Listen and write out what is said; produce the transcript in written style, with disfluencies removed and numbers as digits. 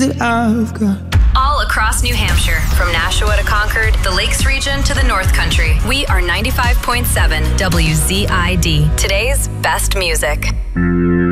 that I've got. All across New Hampshire, from Nashua to Concord, the Lakes region to the North Country. We are 95.7 WZID, today's best music.